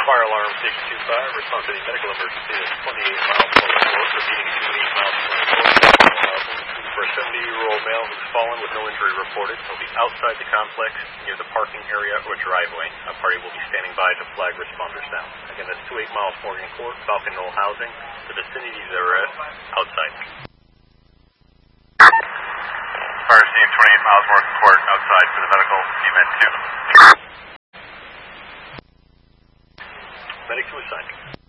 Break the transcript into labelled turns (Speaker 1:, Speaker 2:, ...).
Speaker 1: Fire alarm station 25, response to any medical emergency at 28 miles from the court, repeating 28 miles from the court. For a 70-year-old male who's fallen with no injury reported, he'll be outside the complex near the parking area or driveway. A party will be standing by to flag responders down. Again, that's 28 miles Morgan Court, Falcon Knoll Housing. The vicinities are outside.
Speaker 2: Fire scene 28 miles Morgan Court, outside for the medical team at 2.
Speaker 1: Medic to assignment.